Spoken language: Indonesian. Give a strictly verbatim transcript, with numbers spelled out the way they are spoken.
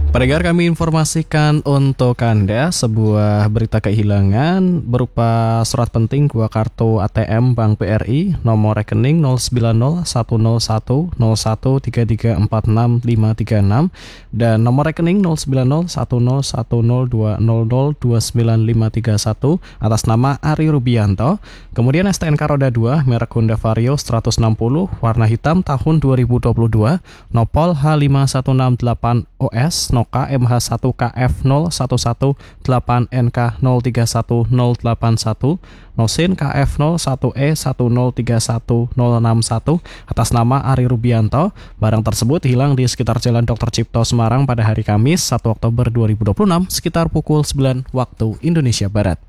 Pendengar, kami informasikan untuk Anda sebuah berita kehilangan berupa surat penting dua kartu A T M Bank B R I, nomor rekening nol sembilan nol satu nol satu nol satu tiga tiga empat enam lima tiga enam dan nomor rekening nol sembilan nol satu nol satu nol dua nol nol dua sembilan lima tiga satu atas nama Ari Rubianto. Kemudian S T N K roda dua merek Honda Vario seratus enam puluh warna hitam tahun dua ribu dua puluh dua, nopol H lima satu enam delapan O S, Noka M H satu K F nol satu satu delapan N K nol tiga satu nol delapan satu, Nosin K F nol satu E satu nol tiga satu nol enam satu atas nama Ari Rubianto. Barang tersebut hilang di sekitar Jalan Doktor Cipto Semarang pada hari Kamis satu Oktober dua ribu dua puluh enam sekitar pukul sembilan waktu Indonesia Barat.